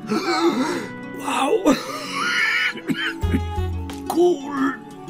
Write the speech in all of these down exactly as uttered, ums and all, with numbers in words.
Wow. Cool.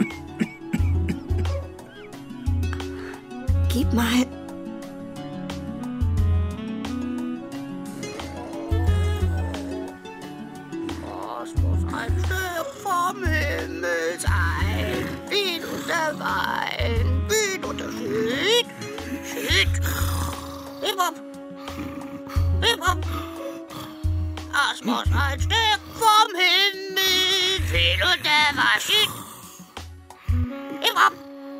Gib mal. Es muss ein Stück vom Himmel sein. Wien und der Wein. Wien und der Süd. Süd. Hip hop. Hip hop. Es muss ein Stück vom Himmel. Wien und der Wein. Süd. Hip hop.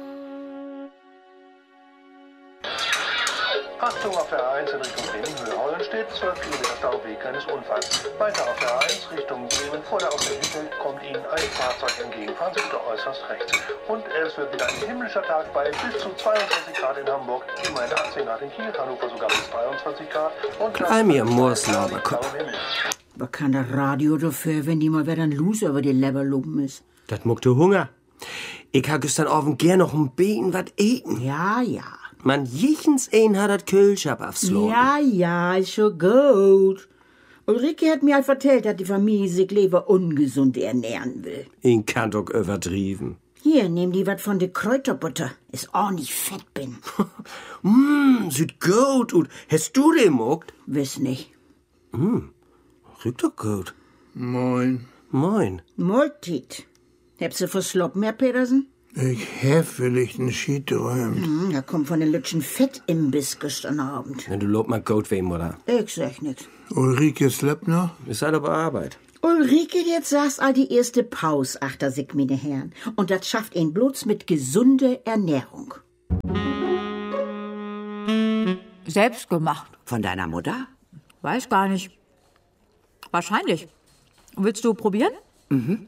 Achtung auf der A eins in Richtung Bremen-Höhe-Hollenstedt, zwölf Kilometer Stau wegen eines Unfalls. Weiter auf der A eins Richtung Bremen, vor der Autobahn kommt Ihnen ein Fahrzeug entgegen. Fahren Sie bitte äußerst rechts. Und es wird wieder ein himmlischer Tag bei bis zu zweiundzwanzig Grad in Hamburg, immerhin achtzehn Grad in Kiel, Hannover sogar bis dreiundzwanzig Grad. Und All mir Mooslauberkopf. Was kann das Radio dafür, wenn die mal wieder ein Loser über die Leber loben ist? Das muckte Hunger. Ich ha gestern Abend gern noch ein Beten wat eten. Ja, ja. Man, jichens ein hat das Kühlschab aufslagen. Ja, ja, ist schon gut. Ulrike hat mir halt erzählt, dass die Familie sich lieber ungesund ernähren will. Ich kann doch übertrieben. Hier, nehm die wat von der Kräuterbutter. Ist ordentlich fett bin. Mmm, sieht gut und hast du den muckt? Wiss nicht. Mmm, riecht doch gut. Moin. Moin. Moltit. Habst du versloppen, Herr Petersen? Ich hab vielleicht einen Schied träumt. Hm, er kommt von den Lütschen Fettimbiss gestern Abend. Na, du lob mal gut weh, Mutter. Ich sag nix. Ulrike slept noch? Ist halt aber Arbeit. Ulrike, jetzt saß all die erste Pause, achter sich, meine Herren. Und das schafft ihn bloß mit gesunder Ernährung. Selbst gemacht. Von deiner Mutter? Weiß gar nicht. Wahrscheinlich. Willst du probieren? Mhm.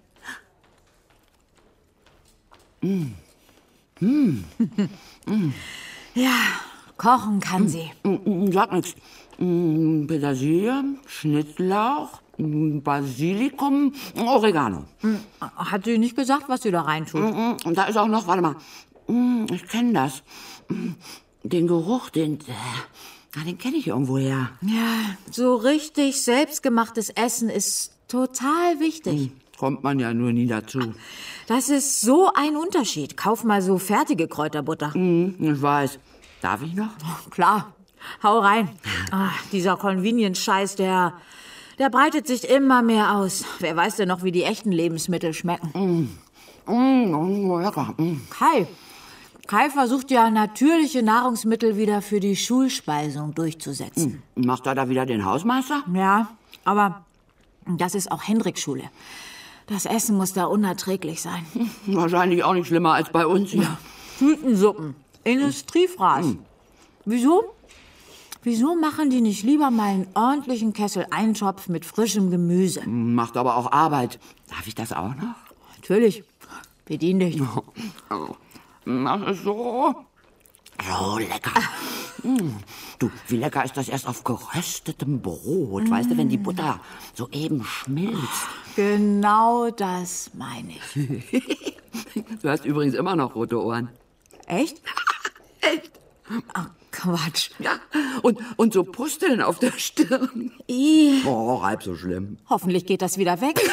Mm. Mm. Mm. Ja, kochen kann sie. Mm, sag nix. Mm, Petersilie, Schnittlauch, Basilikum, Oregano. Mm. Hat sie nicht gesagt, was sie da reintut? Mm, und da ist auch noch, warte mal, mm, ich kenne das. Mm, den Geruch, den, äh, den kenne ich irgendwoher. Ja, so richtig selbstgemachtes Essen ist total wichtig. Mm. Kommt man ja nur nie dazu. Das ist so ein Unterschied. Kauf mal so fertige Kräuterbutter. Mm, ich weiß. Darf ich noch? Oh, klar. Hau rein. Ach, dieser Convenience-Scheiß, der, der breitet sich immer mehr aus. Wer weiß denn noch, wie die echten Lebensmittel schmecken? Mm. Mm, lecker. Mm. Kai. Kai versucht ja, natürliche Nahrungsmittel wieder für die Schulspeisung durchzusetzen. Mm. Macht er da wieder den Hausmeister? Ja, aber das ist auch Hendriks Schule. Das Essen muss da unerträglich sein. Wahrscheinlich auch nicht schlimmer als bei uns hier. Ja. Tütensuppen, Industriefraß. Mm. Wieso? Wieso machen die nicht lieber mal einen ordentlichen Kessel Eintopf mit frischem Gemüse? Macht aber auch Arbeit. Darf ich das auch noch? Natürlich. Bedien dich. Oh. Das ist so... So lecker. Mm. Du, wie lecker ist das erst auf geröstetem Brot? Mm. Weißt du, wenn die Butter so eben schmilzt. Genau das meine ich. Du hast übrigens immer noch rote Ohren. Echt? Echt? Ach, Quatsch. Ja, und, und so Pusteln auf der Stirn. I. Oh, halb so schlimm. Hoffentlich geht das wieder weg.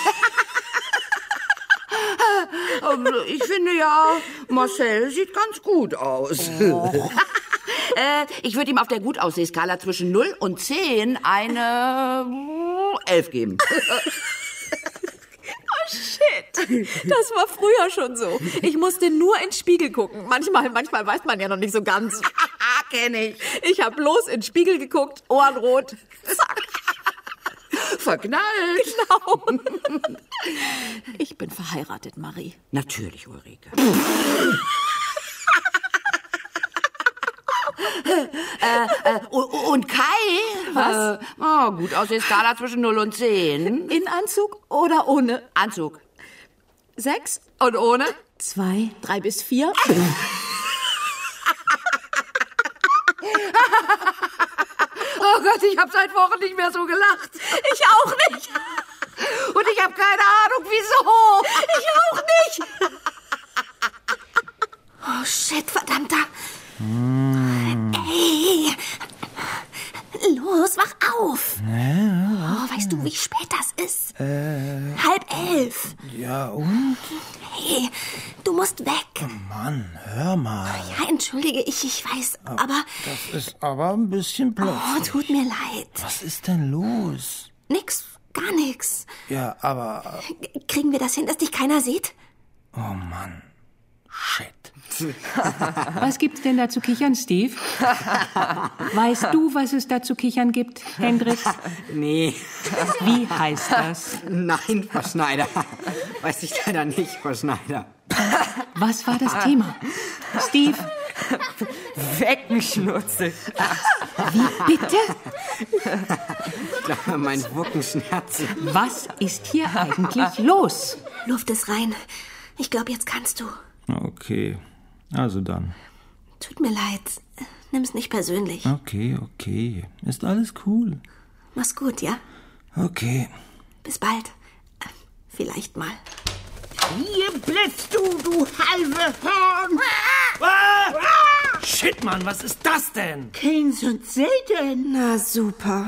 Ich finde ja, Marcel sieht ganz gut aus. Oh. äh, ich würde ihm auf der Gutaussehskala zwischen null und zehn eine elf geben. Oh, shit. Das war früher schon so. Ich musste nur in den Spiegel gucken. Manchmal, manchmal weiß man ja noch nicht so ganz. Kenn ich. Ich habe bloß in den Spiegel geguckt, Ohren rot. Zack. Verknallt. Genau. Ich bin verheiratet, Marie. Natürlich, Ulrike. äh, äh, und Kai? Was? Äh, oh, gut aus der Skala zwischen null und zehn. In Anzug oder ohne? Anzug. Sechs? Und ohne? Zwei, drei bis vier. Oh Gott, ich habe seit Wochen nicht mehr so gelacht. Ich auch nicht. Und ich habe keine Ahnung, wieso. Ich auch nicht. Oh, shit, verdammter. Mm. Ey. Los, wach auf. Ja, oh, weißt du, wie spät das ist? Äh, Halb elf. Ja, und? Hey, du musst weg. Oh Mann, hör mal. Ja, entschuldige, ich, ich weiß, aber... Das ist aber ein bisschen plötzlich. Oh, tut mir leid. Was ist denn los? Nix, gar nix. Ja, aber... Kriegen wir das hin, dass dich keiner sieht? Oh Mann. Shit. Was gibt's denn da zu kichern, Steve? Weißt du, was es da zu kichern gibt, Hendrix? Nee. Wie heißt das? Nein, Frau Schneider. Weiß ich leider nicht, Frau Schneider. Was war das Thema? Steve? Weckenschnurze. Wie bitte? Ich glaube, mein Wuckenschmerzen. Was ist hier eigentlich los? Luft ist rein. Ich glaube, jetzt kannst du. Okay, also dann. Tut mir leid. Nimm's nicht persönlich. Okay, okay. Ist alles cool. Mach's gut, ja? Okay. Bis bald. Vielleicht mal. Hier blitzt du, du halbe Horn! Ah! Shit, Mann, was ist das denn? Keynes und Satan. Na, super.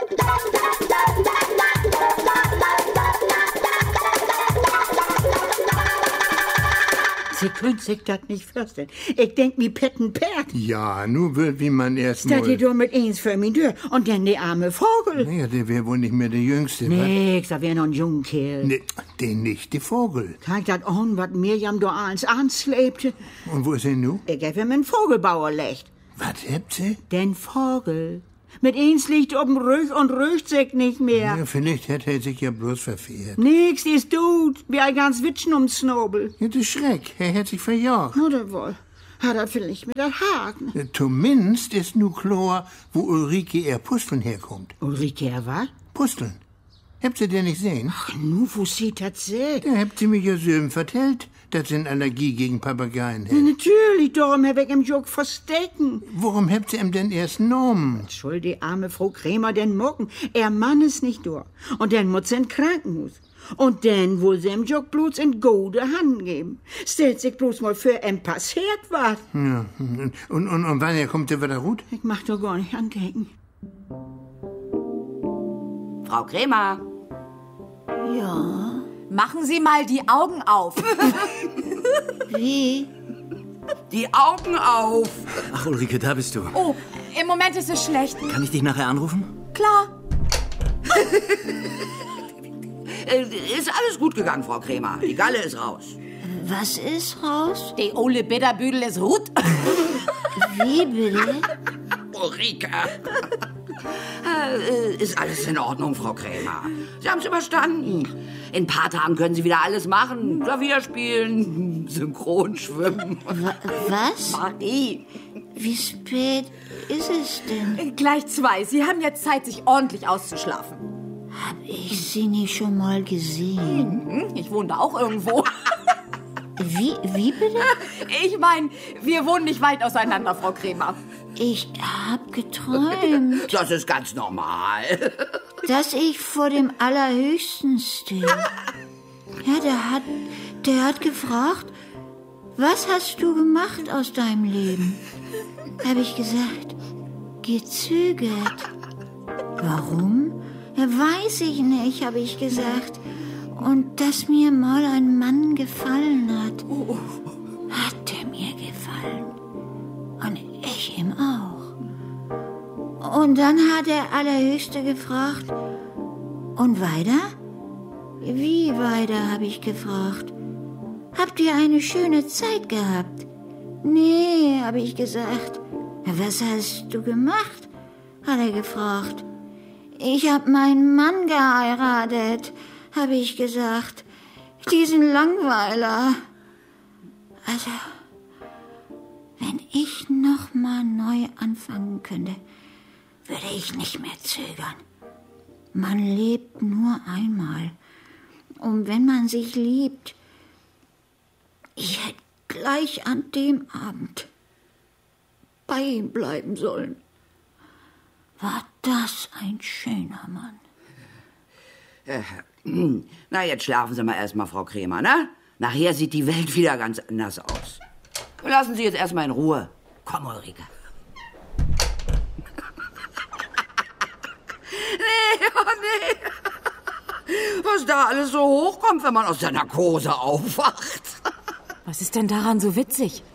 Sie können sich das nicht vorstellen. Ich denk mi Petten Pert. Ja, nu wird wie man erst Statt mal... ihr doch mit eins für min Tür und dann der arme Vogel. Naja, der wär wohl nicht mehr der Jüngste, wa? Nix, da wär noch ein junger Kerl. Nee, den nicht, der Vogel. Kijk dat an, wat Mirjam da eins anslepte. Und wo ist er nu? Ich hab ihm einen Vogelbauer lecht. Was habt sie? Den Vogel. Mit eins liegt ob'n Rüch und rücht sich nicht mehr. Ja, vielleicht hat er sich ja bloß verfehlt. Nix, ist tut. Wie ein ganz Witschen ums Snobel. Ja, das Schreck, er hat sich verjagt. Oder wohl. Hat er vielleicht mit der Haken. Ja, zumindest ist nu klar, wo Ulrike ihr Pusteln herkommt. Ulrike, er was? Pusteln. Habt ihr den nicht sehen? Ach, nu, wo sie das seht. Da habt ihr mir ja so vertellt, dass sie eine Allergie gegen Papageien hat. Ja, natürlich, darum hab ich im Jog verstecken. Warum habt ihr ihm denn erst genommen? Schuld die arme Frau Krämer den Mucken. Er Mann ist nicht da. Und dann muss sie in Krankenhaus. Und dann will sie im Jog bloß in gute Hand geben. Stellt sich bloß mal für ein passiert was. Ja, und, und, und wann er kommt er wieder gut? Ich mach doch gar nicht andenken. Frau Krämer. Ja. Machen Sie mal die Augen auf. Wie? Die Augen auf. Ach, Ulrike, da bist du. Oh, im Moment ist es schlecht. Kann ich dich nachher anrufen? Klar. Ist alles gut gegangen, Frau Krämer. Die Galle ist raus. Was ist raus? Die Ole Bitterbüdel ist gut. Wie bitte? Ulrike. Äh, ist alles in Ordnung, Frau Krämer. Sie haben es überstanden. In ein paar Tagen können Sie wieder alles machen. Klavier spielen, synchron schwimmen. Was? Marie. Wie spät ist es denn? Gleich zwei. Sie haben jetzt Zeit, sich ordentlich auszuschlafen. Hab ich Sie nicht schon mal gesehen? Ich wohne da auch irgendwo. Wie, wie bitte? Ich meine, wir wohnen nicht weit auseinander, Frau Krämer. Ich hab geträumt. Das ist ganz normal. Dass ich vor dem Allerhöchsten stehe. Ja, der hat, der hat gefragt, was hast du gemacht aus deinem Leben? Hab ich gesagt, gezögert. Warum? Ja, weiß ich nicht, habe ich gesagt. Und dass mir mal ein Mann gefallen hat. Hat er mir gefallen. Und ich ihm auch. Und dann hat der Allerhöchste gefragt, und weiter? Wie weiter, habe ich gefragt. Habt ihr eine schöne Zeit gehabt? Nee, habe ich gesagt. Was hast du gemacht? Hat er gefragt. Ich hab meinen Mann geheiratet, habe ich gesagt. Diesen Langweiler. Also, wenn ich noch mal neu anfangen könnte, würde ich nicht mehr zögern. Man lebt nur einmal. Und wenn man sich liebt, ich hätte gleich an dem Abend bei ihm bleiben sollen. War das ein schöner Mann. Äh, na, jetzt schlafen Sie mal erstmal, Frau Krämer, ne? Nachher sieht die Welt wieder ganz anders aus. Lassen Sie jetzt erstmal in Ruhe. Komm, Ulrike. Nee, oh nee. was da alles so hochkommt, wenn man aus der Narkose aufwacht. Was ist denn daran so witzig?